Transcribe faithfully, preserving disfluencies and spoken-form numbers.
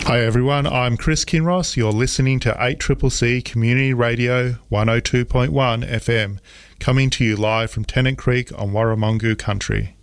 Hi everyone, I'm Chris Kinross. You're listening to eight C C C Community Radio one oh two point one F M, coming to you live from Tennant Creek on Warramungu country.